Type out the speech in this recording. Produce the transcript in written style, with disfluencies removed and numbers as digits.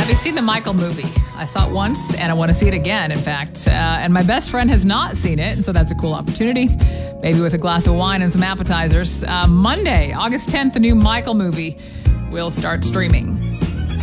Have you seen the Michael movie? I saw it once and I want to see it again, in fact. And my best friend has not seen it, and so that's a cool opportunity. Maybe with a glass of wine and some appetizers. Monday, August 10th, the new Michael movie will start streaming.